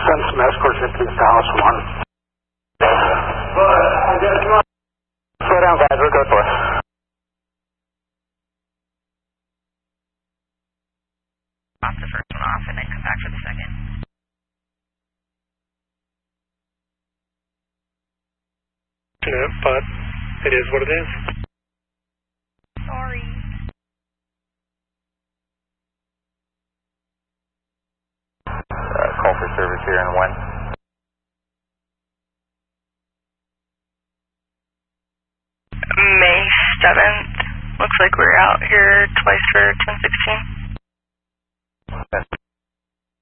send some escorts into Dallas 1. Slow down, guys. We're good for it. Off the first one off and then come back for the second. But it is what it is. Sorry. Call for service here in when? May 7th. Looks like we're out here twice for 1016. Okay.